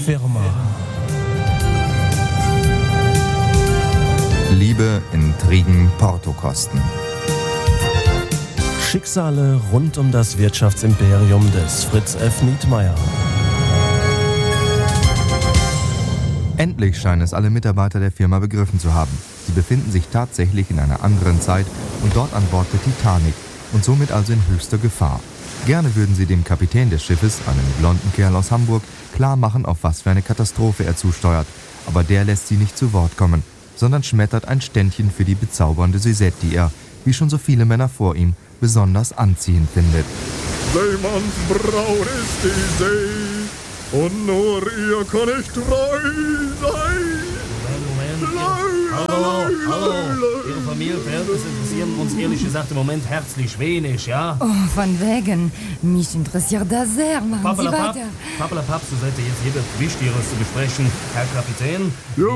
Firma. Liebe, Intrigen, Portokosten. Schicksale rund um das Wirtschaftsimperium des Fritz F. Nietmeyer. Endlich scheinen es alle Mitarbeiter der Firma begriffen zu haben. Sie befinden sich tatsächlich in einer anderen Zeit und dort an Bord der Titanic und somit also in höchster Gefahr. Gerne würden sie dem Kapitän des Schiffes, einem blonden Kerl aus Hamburg, klar machen, auf was für eine Katastrophe er zusteuert. Aber der lässt sie nicht zu Wort kommen, sondern schmettert ein Ständchen für die bezaubernde Suzette, die er, wie schon so viele Männer vor ihm, besonders anziehend findet. Seemannsbraut ist die See und nur ihr kann ich treu sein. Hallo. Ihre Familienverhältnisse interessieren uns ehrlich gesagt im Moment herzlich wenig, ja? Oh, von wegen. Mich interessiert das sehr. Machen Sie weiter. Pappelapapp, Suzette, jetzt hier wird Wichtigeres zu besprechen. Herr Kapitän,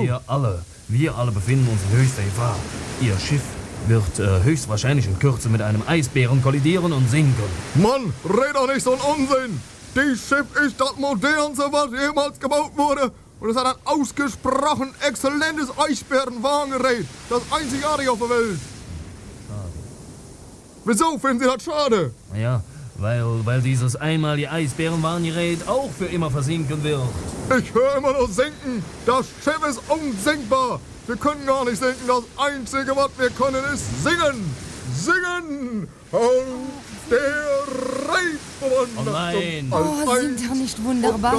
wir alle befinden uns in höchster Gefahr. Ihr Schiff wird höchstwahrscheinlich in Kürze mit einem Eisbären kollidieren und sinken. Mann, red doch nicht so einen Unsinn. Dieses Schiff ist das modernste, was jemals gebaut wurde. Und es hat ein ausgesprochen exzellentes Eisbärenwarngerät. Das einzigartige auf der Welt. Schade. Wieso finden Sie das schade? Naja, weil dieses einmalige Eisbärenwarngerät auch für immer versinken wird. Ich höre immer nur sinken. Das Schiff ist unsinkbar. Wir können gar nicht sinken. Das Einzige, was wir können, ist singen. Singen. Und der Reitbund. Oh nein. Singt er nicht wunderbar?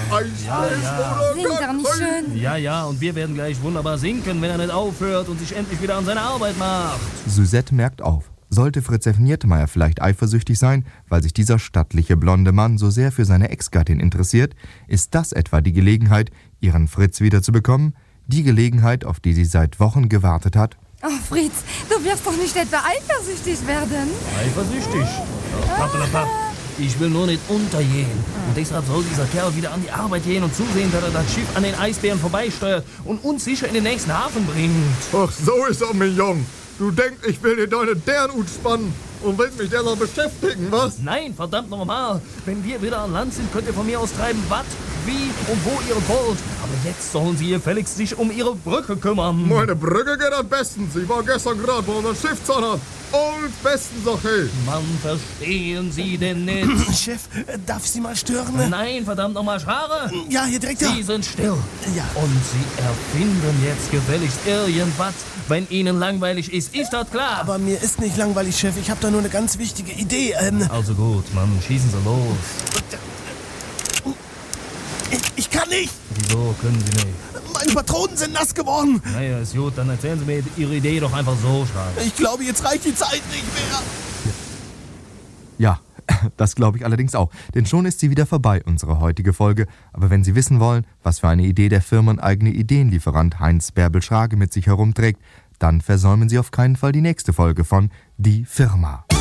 Singt er nicht schön? Ja, und wir werden gleich wunderbar sinken, wenn er nicht aufhört und sich endlich wieder an seine Arbeit macht. Suzette merkt auf. Sollte Fritz F. Nietmeyer vielleicht eifersüchtig sein, weil sich dieser stattliche blonde Mann so sehr für seine Ex-Gattin interessiert, ist das etwa die Gelegenheit, ihren Fritz wiederzubekommen? Die Gelegenheit, auf die sie seit Wochen gewartet hat? Oh, Fritz, du wirst doch nicht etwa eifersüchtig werden? Eifersüchtig? Pappelapapp. Ich will nur nicht untergehen. Und deshalb soll dieser Kerl wieder an die Arbeit gehen und zusehen, dass er das Schiff an den Eisbären vorbeisteuert und uns sicher in den nächsten Hafen bringt. Ach, so ist er, mein Jung. Du denkst, ich will dir deine Dernhut spannen und willst mich derweil beschäftigen, was? Nein, verdammt nochmal. Wenn wir wieder an Land sind, könnt ihr von mir aus treiben, was, wie und wo ihr wollt. Aber jetzt sollen sie gefälligst sich um ihre Brücke kümmern. Meine Brücke geht am besten. Sie war gestern gerade bei unserem Schiffszahnarzt. Und bestens, okay. Mann, verstehen Sie denn nicht? Chef, darf ich Sie mal stören? Nein, verdammt nochmal, Schare. Ja, hier direkt da. Sie sind still. Ja. Und Sie erfinden jetzt gefälligst irgendwas, wenn Ihnen langweilig ist. Ist das klar? Aber mir ist nicht langweilig, Chef. Ich habe da nur eine ganz wichtige Idee. Also gut, Mann, schießen Sie los. Ich kann nicht. Wieso können Sie nicht? Meine Patronen sind nass geworden. Naja, ist gut, dann erzählen Sie mir Ihre Idee doch einfach so, Schade. Ich glaube, jetzt reicht die Zeit nicht mehr. Ja, das glaube ich allerdings auch. Denn schon ist sie wieder vorbei, unsere heutige Folge. Aber wenn Sie wissen wollen, was für eine Idee der firmeneigene Ideenlieferant Heinz Bärbel-Schrage mit sich herumträgt, dann versäumen Sie auf keinen Fall die nächste Folge von Die Firma.